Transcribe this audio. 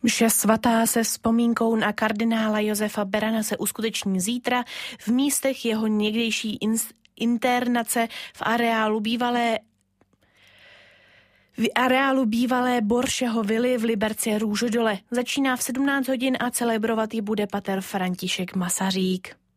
Mše svatá se vzpomínkou na kardinála Josefa Berana se uskuteční zítra v místech jeho někdejší internace v areálu bývalé Boršeho vily v Liberci Růžodole. Začíná v 17 hodin a celebrovat ji bude pater František Masařík.